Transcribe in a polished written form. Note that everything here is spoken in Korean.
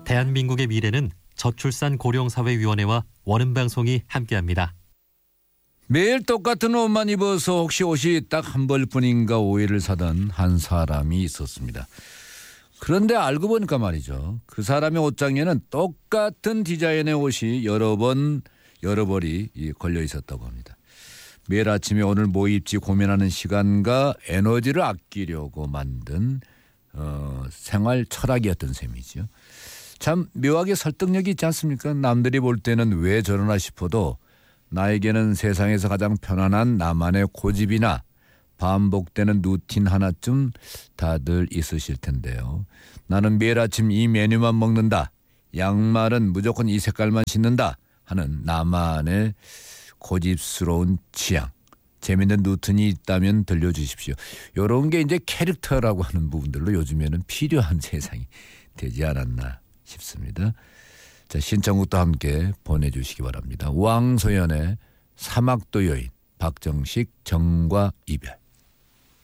대한민국의 미래는 저출산 고령사회위원회와 원음방송이 함께합니다. 매일 똑같은 옷만 입어서 혹시 옷이 딱 한 벌뿐인가 오해를 사던 한 사람이 있었습니다. 그런데 알고 보니까 말이죠. 그 사람의 옷장에는 똑같은 디자인의 옷이 여러 벌이 걸려 있었다고 합니다. 매일 아침에 오늘 뭐 입지 고민하는 시간과 에너지를 아끼려고 만든 생활 철학이었던 셈이죠. 참 묘하게 설득력이 있지 않습니까? 남들이 볼 때는 왜 저러나 싶어도 나에게는 세상에서 가장 편안한 나만의 고집이나 반복되는 루틴 하나쯤 다들 있으실 텐데요. 나는 매일 아침 이 메뉴만 먹는다. 양말은 무조건 이 색깔만 신는다 하는 나만의 고집스러운 취향. 재밌는 루틴이 있다면 들려주십시오. 이런 게 이제 캐릭터라고 하는 부분들로 요즘에는 필요한 세상이 되지 않았나 싶습니다. 자, 신청곡도 함께 보내주시기 바랍니다. 왕소연의 사막도 여인, 박정식 정과 이별.